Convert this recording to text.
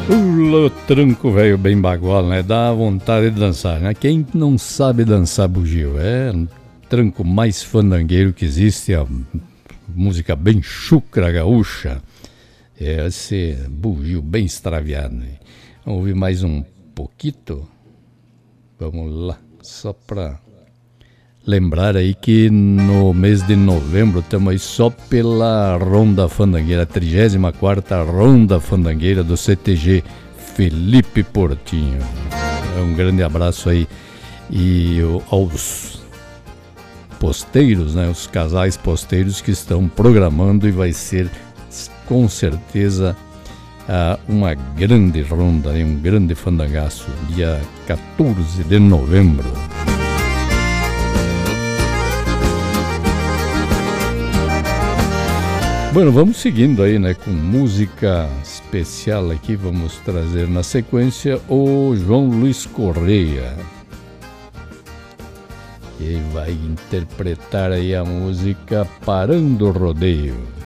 O tranco velho bem bagual, né? Dá vontade de dançar, né? Quem não sabe dançar bugio? É um tranco mais fandangueiro que existe, a música bem chucra gaúcha. É esse bugio bem extraviado, né? Vamos ouvir mais um pouquinho? Vamos lá, só para lembrar aí que no mês de novembro estamos aí só pela Ronda Fandangueira, 34ª Ronda Fandangueira do CTG Felipe Portinho. Um grande abraço aí e aos posteiros, né, os casais posteiros que estão programando, e vai ser com certeza uma grande ronda, um grande fandangaço, dia 14 de novembro. Bueno, vamos seguindo aí, né, com música especial aqui. Vamos trazer na sequência o João Luiz Correia, que vai interpretar aí a música Parando o Rodeio.